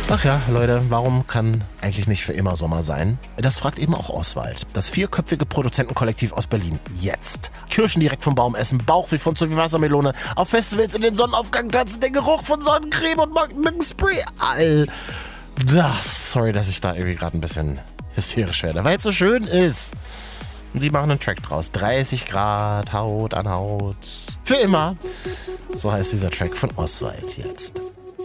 Ach ja, Leute, warum kann eigentlich nicht für immer Sommer sein? Das fragt eben auch Oswald. Das 4-köpfige Produzentenkollektiv aus Berlin. Jetzt. Kirschen direkt vom Baum essen, Bauchweh von so wie Wassermelone, auf Festivals in den Sonnenaufgang tanzen, der Geruch von Sonnencreme und Mückenspray. Sorry, dass ich da irgendwie gerade ein bisschen hysterisch werde, weil es so schön ist. Und die machen einen Track draus. 30 Grad, Haut an Haut. Für immer. So heißt dieser Track von Oswald jetzt.